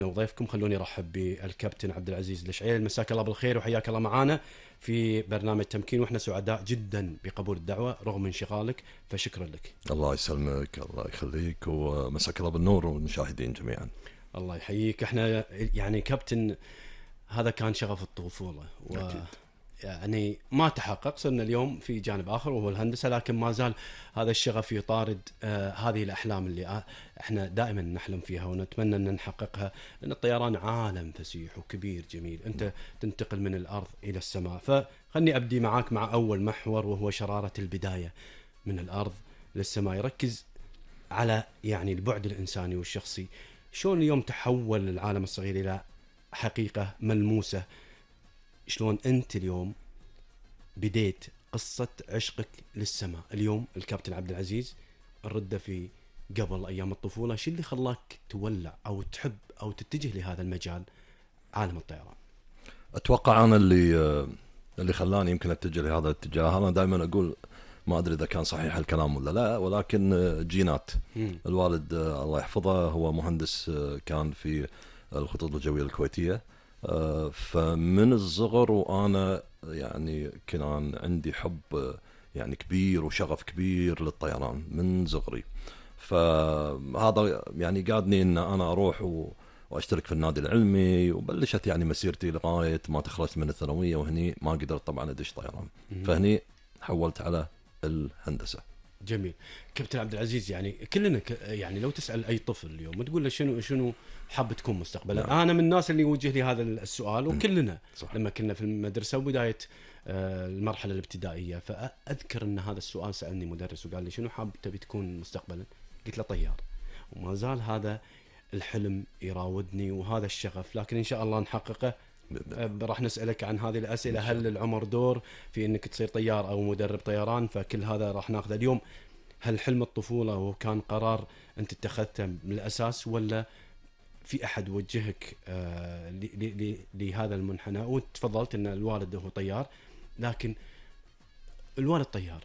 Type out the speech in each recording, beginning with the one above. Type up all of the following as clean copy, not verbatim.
وضيفكم. خلوني ارحب بالكابتن عبد العزيز الشعيل. مساك الله بالخير وحياك الله معانا في برنامج تمكين، واحنا سعداء جدا بقبول الدعوه رغم انشغالك، فشكرا لك. الله يسلمك، الله يخليك، ومساك الله بالنور والمشاهدين جميعا. الله يحييك. احنا يعني كابتن هذا كان شغف الطفوله يعني ما تحقق، صرنا اليوم في جانب آخر وهو الهندسة، لكن ما زال هذا الشغف يطارد هذه الأحلام اللي احنا دائما نحلم فيها ونتمنى أن نحققها، لأن الطيران عالم فسيح وكبير جميل. أنت تنتقل من الأرض إلى السماء، فخلني أبدي معاك مع أول محور وهو شرارة البداية من الأرض للسماء. يركز على يعني البعد الإنساني والشخصي. شلون اليوم تحول العالم الصغير إلى حقيقة ملموسة؟ شلون أنت اليوم بديت قصة عشقك للسماء؟ اليوم الكابتن عبد العزيز الردة في قبل أيام الطفولة، شو اللي خلاك تولع أو تحب أو تتجه لهذا المجال عالم الطيران؟ أتوقع أنا اللي خلاني يمكن أتجه لهذا الاتجاه، أنا دائما أقول ما أدري إذا كان صحيح الكلام ولا لا، ولكن جينات. الوالد الله يحفظه هو مهندس، كان في الخطوط الجوية الكويتية، فمن الصغر وأنا يعني كان عندي حب يعني كبير وشغف كبير للطيران من صغري. فهذا يعني قادني أن أنا أروح وأشترك في النادي العلمي، وبلشت يعني مسيرتي لغاية ما تخرجت من الثانوية، وهني ما قدرت طبعا أدش طيران، فهني حولت على الهندسة. جميل. كابتن عبد العزيز، يعني كلنا يعني لو تسأل أي طفل اليوم وتقول له شنو حاب تكون مستقبلا، نعم. أنا من الناس اللي يوجه لي هذا السؤال، وكلنا صح. لما كنا في المدرسة وبداية المرحلة الابتدائية، فأذكر أن هذا السؤال سألني مدرس وقال لي شنو حاب تبي تكون مستقبلا؟ قلت له طيار. وما زال هذا الحلم يراودني وهذا الشغف، لكن إن شاء الله نحققه. راح نسألك عن هذه الأسئلة، هل العمر دور في أنك تصير طيار أو مدرب طيران؟ فكل هذا راح ناخذه اليوم. هل حلم الطفولة وكان قرار أنت اتخذته من الأساس، ولا في أحد وجهك لهذا المنحنى؟ وتفضلت أن الوالد هو طيار، لكن الوالد طيار،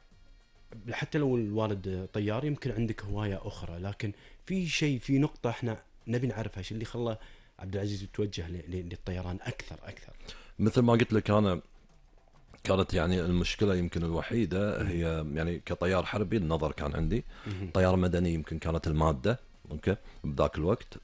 حتى لو الوالد طيار يمكن عندك هواية أخرى، لكن في شيء، في نقطة احنا نبي نعرفها، شو اللي خلى عبد العزيز يتوجه للطيران أكثر؟ مثل ما قلت لك، أنا كانت يعني المشكلة يمكن الوحيدة هي يعني كطيار حربي النظر كان عندي. طيار مدني يمكن كانت المادة اوكي بذاك الوقت.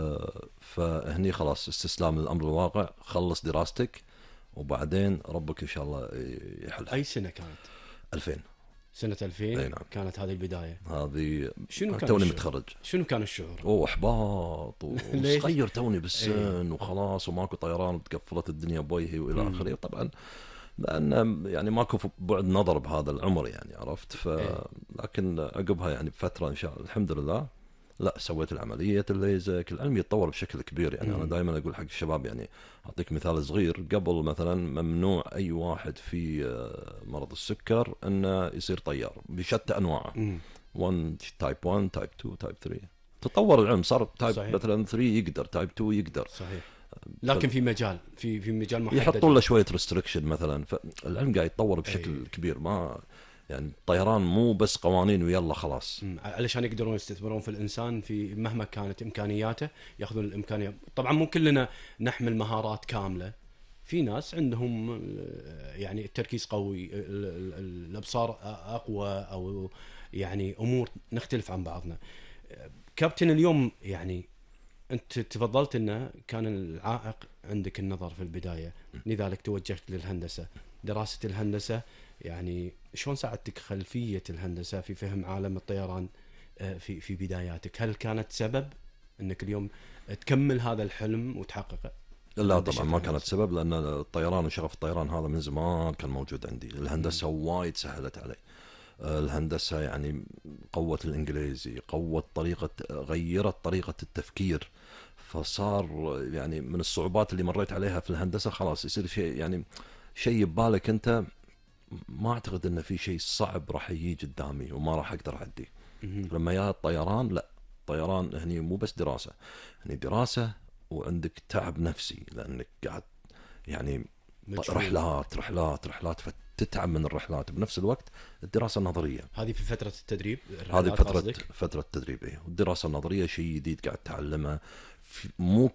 فهني خلاص استسلام للأمر الواقع، خلص دراستك وبعدين ربك إن شاء الله يحل. أي سنة كانت؟ 2000. سنة 2000 نعم. كانت هذه البداية. هذه شنو كان توني الشعور؟ متخرج. شنو كان الشعور؟ احباط وصغير توني بالسن وخلاص، وماكو طيران، تقفلت الدنيا بوجهي والى اخره. طبعا لان يعني ماكو بعد نظر بهذا العمر يعني، عرفت. لكن عقبها يعني بفتره ان شاء الله الحمد لله لا سويت العمليه الليزك. العلم يتطور بشكل كبير يعني. انا دائما اقول حق الشباب، يعني اعطيك مثال صغير. قبل مثلا ممنوع اي واحد في مرض السكر انه يصير طيار بشتى انواعه. 1 تايب 1 تايب 2 تايب 3. تطور العلم، صار تايب مثلا 3 يقدر، تايب 2 يقدر. صحيح. لكن في مجال محدد يحطون له شويه ريستريكشن مثلا. فالعلم قاعد يتطور بشكل كبير. ما يعني الطيران مو بس قوانين ويلا خلاص. علشان يقدرون يستثمرون في الإنسان في مهما كانت إمكانياته، يأخذون الإمكانية. طبعا مو كلنا نحمل مهارات كاملة، في ناس عندهم يعني التركيز قوي، الأبصار أقوى، أو يعني أمور نختلف عن بعضنا. كابتن اليوم يعني أنت تفضلت أنه كان العائق عندك النظر في البداية، لذلك توجهت للهندسة. دراسة الهندسة يعني شلون ساعدتك خلفية الهندسة في فهم عالم الطيران في بداياتك؟ هل كانت سبب أنك اليوم تكمل هذا الحلم وتحققه؟ لا طبعا ما كانت سبب، لأن الطيران وشغف الطيران هذا من زمان كان موجود عندي. الهندسة وايد سهلت علي. الهندسة يعني قوت الإنجليزي، غيرت طريقة التفكير. فصار يعني من الصعوبات اللي مريت عليها في الهندسة خلاص يصير شيء، يعني شيء ببالك أنت ما أعتقد أن في شيء صعب راح يجي قدامي وما راح أقدر أعدي. لما جاء الطيران، لا الطيران هني مو بس دراسة، هني دراسة وعندك تعب نفسي، لأنك قاعد يعني رحلات فتتعب من الرحلات. بنفس الوقت الدراسة النظرية هذه في فترة التدريب، هذه فترة التدريب. والدراسة النظرية شيء جديد قاعد تعلمه مو